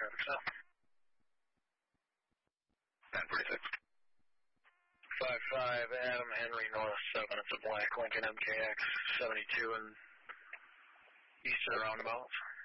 traffic stop. 1046. 55 Adam Henry North 7. It's a black Lincoln MKX 72 and eastern roundabouts.